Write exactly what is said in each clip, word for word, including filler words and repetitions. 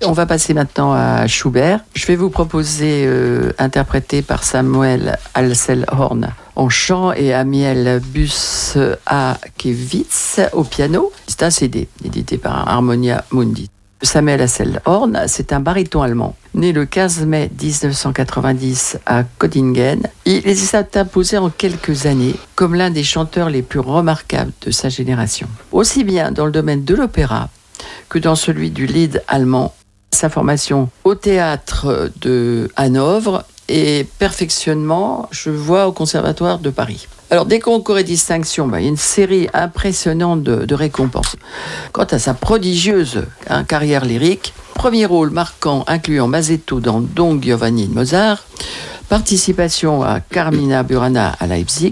On va passer maintenant à Schubert. Je vais vous proposer, euh, interprété par Samuel Hasselhorn en chant et Amiel Busakiewicz au piano. C'est un C D édité par Harmonia Mundi. Samuel Hasselhorn, c'est un baryton allemand. Né le quinze mai dix-neuf cent quatre-vingt-dix à Göttingen, il s'est imposé en quelques années comme l'un des chanteurs les plus remarquables de sa génération. Aussi bien dans le domaine de l'opéra que dans celui du lied allemand. Sa formation au théâtre de Hanovre et perfectionnement, je vois, au Conservatoire de Paris. Alors, des concours et distinctions, bah, il y a une série impressionnante de, de récompenses. Quant à sa prodigieuse hein, carrière lyrique, premier rôle marquant incluant Masetto dans Don Giovanni de Mozart, participation à Carmina Burana à Leipzig,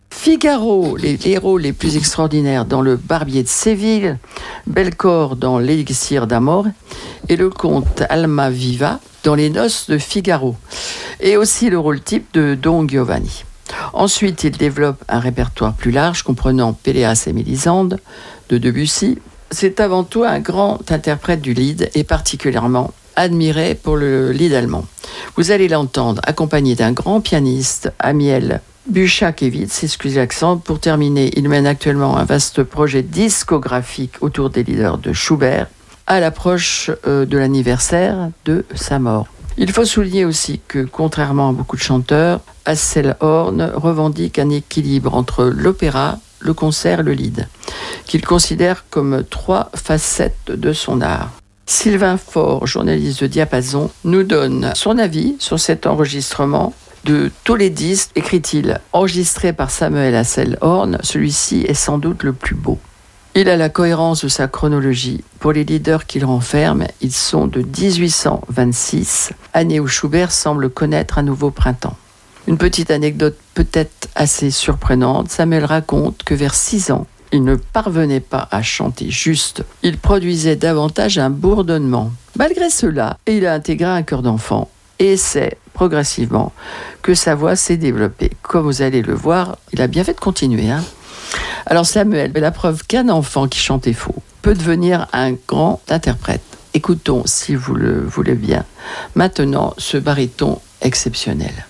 Figaro, les, les rôles les plus extraordinaires dans Le Barbier de Séville, Belcore dans L'Élixir d'Amor et le comte Almaviva dans Les Noces de Figaro, et aussi le rôle type de Don Giovanni. Ensuite, il développe un répertoire plus large comprenant Péléas et Mélisande de Debussy. C'est avant tout un grand interprète du lied et particulièrement admiré pour le lied allemand. Vous allez l'entendre accompagné d'un grand pianiste, Amiel Busakiewicz, excusez l'accent. Pour terminer, il mène actuellement un vaste projet discographique autour des leaders de Schubert à l'approche euh, de l'anniversaire de sa mort. Il faut souligner aussi que, contrairement à beaucoup de chanteurs, Hasselhorn revendique un équilibre entre l'opéra, le concert et le lied, qu'il considère comme trois facettes de son art. Sylvain Faure, journaliste de Diapason, nous donne son avis sur cet enregistrement. De tous les disques, écrit-il, enregistré par Samuel Hasselhorn, celui-ci est sans doute le plus beau. Il a la cohérence de sa chronologie. Pour les leaders qu'il renferme, ils sont de dix-huit cent vingt-six, année où Schubert semble connaître un nouveau printemps. Une petite anecdote peut-être assez surprenante, Samuel raconte que vers six ans, il ne parvenait pas à chanter juste. Il produisait davantage un bourdonnement. Malgré cela, il a intégré un chœur d'enfant et c'est progressivement que sa voix s'est développée. Comme vous allez le voir, il a bien fait de continuer. Hein. Alors Samuel est la preuve qu'un enfant qui chantait faux peut devenir un grand interprète. Écoutons, si vous le voulez bien, maintenant ce baryton exceptionnel.